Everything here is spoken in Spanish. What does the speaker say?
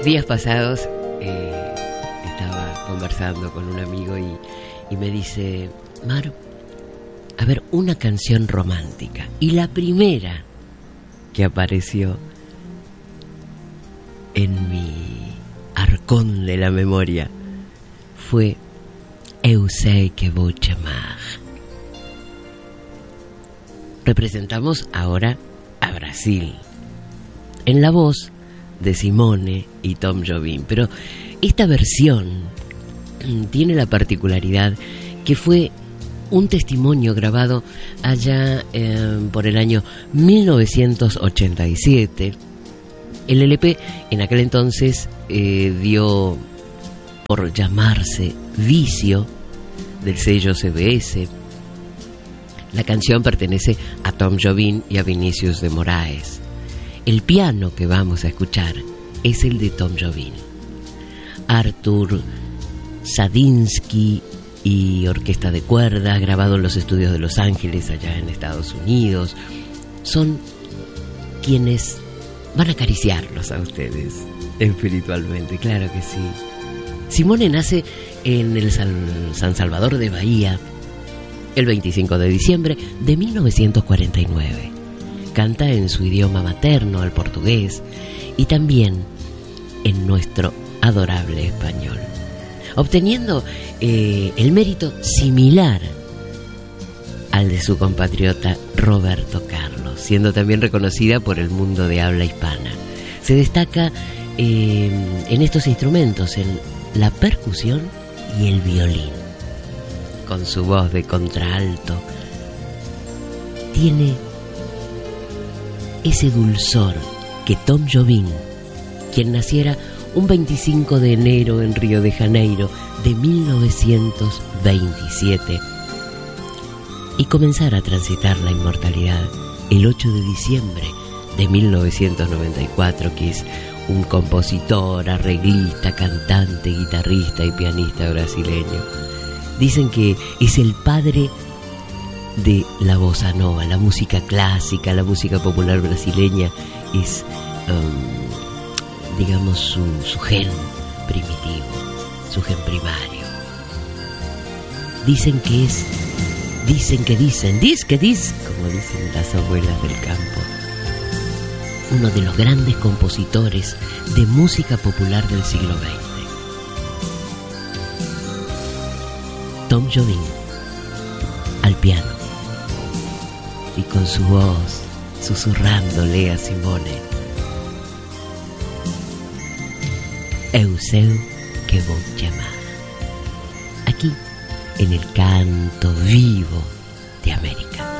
días pasados estaba conversando con un amigo y me dice: Maru, a ver, una canción romántica. Y la primera que apareció en mi arcón de la memoria fue Eu sei que vou te amar. Representamos ahora a Brasil en la voz de Simone y Tom Jobim, pero esta versión tiene la particularidad que fue un testimonio grabado allá por el año 1987. El LP en aquel entonces dio por llamarse Vicio, del sello CBS. La canción pertenece a Tom Jobim y a Vinicius de Moraes. El piano que vamos a escuchar es el de Tom Jobim. Artur Sadinsky y orquesta de cuerdas, grabado en los estudios de Los Ángeles, allá en Estados Unidos, son quienes van a acariciarlos a ustedes espiritualmente, claro que sí. Simone nace en el San Salvador de Bahía el 25 de diciembre de 1949. Canta en su idioma materno, el portugués, y también en nuestro adorable español, obteniendo el mérito similar al de su compatriota Roberto Carlos, siendo también reconocida por el mundo de habla hispana. Se destaca en estos instrumentos, en la percusión y el violín. Con su voz de contralto tiene ese dulzor que Tom Jobim, quien naciera un 25 de enero en Río de Janeiro de 1927 y comenzara a transitar la inmortalidad el 8 de diciembre de 1994, que es un compositor, arreglista, cantante, guitarrista y pianista brasileño. Dicen que es el padre de la bossa nova, la música clásica, la música popular brasileña. Es, digamos, su gen primitivo, su gen primario. Dicen que es, dicen, como dicen las abuelas del campo, uno de los grandes compositores de música popular del siglo XX. Tom Jobim al piano y con su voz susurrándole a Simone: Eu sei que vou te amar. Aquí en el canto vivo de América.